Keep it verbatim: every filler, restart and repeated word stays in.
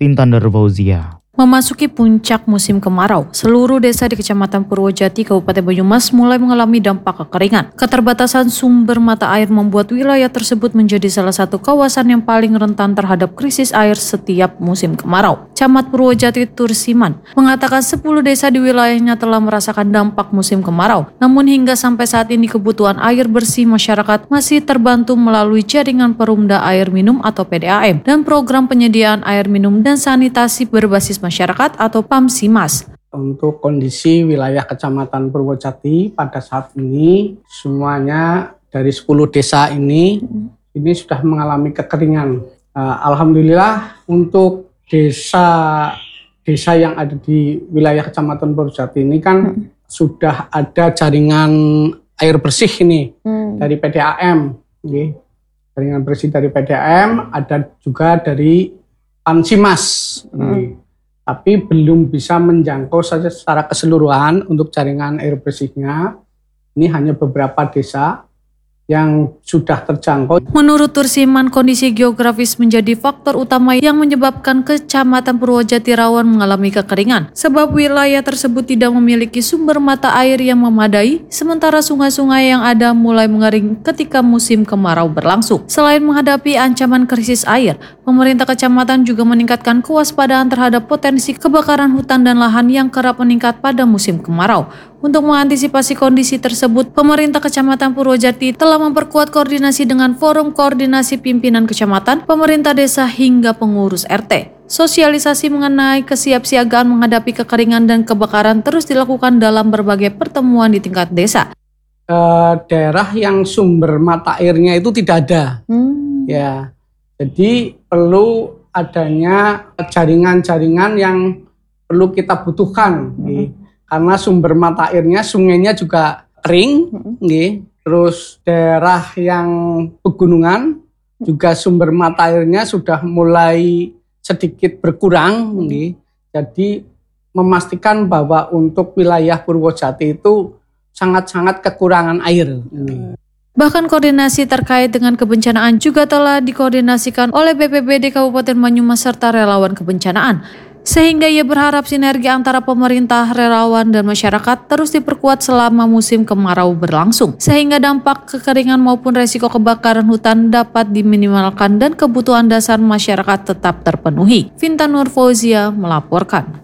Vintan Fauzia. Memasuki puncak musim kemarau, seluruh desa di Kecamatan Purwojati, Kabupaten Banyumas mulai mengalami dampak kekeringan. Keterbatasan sumber mata air membuat wilayah tersebut menjadi salah satu kawasan yang paling rentan terhadap krisis air setiap musim kemarau. Camat Purwojati Tursiman mengatakan sepuluh desa di wilayahnya telah merasakan dampak musim kemarau. Namun hingga sampai saat ini kebutuhan air bersih masyarakat masih terbantu melalui jaringan perumda air minum atau P D A M dan program penyediaan air minum dan sanitasi berbasis masyarakat atau PAMSIMAS. Untuk kondisi wilayah Kecamatan Purwojati pada saat ini semuanya dari sepuluh desa ini hmm. ini sudah mengalami kekeringan. Uh, Alhamdulillah untuk desa desa yang ada di wilayah Kecamatan Purwojati ini kan hmm. sudah ada jaringan air bersih ini hmm. dari P D A M. Okay. Jaringan bersih dari P D A M, ada juga dari PAMSIMAS. Okay. Tapi belum bisa menjangkau saja secara keseluruhan untuk jaringan air bersihnya. Ini hanya beberapa desa yang sudah terjangkau. Menurut Tursiman, kondisi geografis menjadi faktor utama yang menyebabkan Kecamatan Purwojati rawan mengalami kekeringan. Sebab wilayah tersebut tidak memiliki sumber mata air yang memadai, sementara sungai-sungai yang ada mulai mengering ketika musim kemarau berlangsung. Selain menghadapi ancaman krisis air, pemerintah kecamatan juga meningkatkan kewaspadaan terhadap potensi kebakaran hutan dan lahan yang kerap meningkat pada musim kemarau. Untuk mengantisipasi kondisi tersebut, pemerintah Kecamatan Purwojati telah memperkuat koordinasi dengan Forum Koordinasi Pimpinan Kecamatan, pemerintah desa hingga pengurus R T. Sosialisasi mengenai kesiapsiagaan menghadapi kekeringan dan kebakaran terus dilakukan dalam berbagai pertemuan di tingkat desa. Uh, daerah yang sumber mata airnya itu tidak ada, hmm. ya, jadi perlu adanya jaringan-jaringan yang perlu kita butuhkan. Hmm. Nih. Karena sumber mata airnya, sungainya juga kering, mm-hmm. terus daerah yang pegunungan juga sumber mata airnya sudah mulai sedikit berkurang, mm-hmm. jadi memastikan bahwa untuk wilayah Purwojati itu sangat-sangat kekurangan air. Mm-hmm. Bahkan koordinasi terkait dengan kebencanaan juga telah dikoordinasikan oleh B P B D Kabupaten Banyumas serta relawan kebencanaan. Sehingga ia berharap sinergi antara pemerintah, relawan, dan masyarakat terus diperkuat selama musim kemarau berlangsung. Sehingga dampak kekeringan maupun resiko kebakaran hutan dapat diminimalkan dan kebutuhan dasar masyarakat tetap terpenuhi. Vintan Fauzia melaporkan.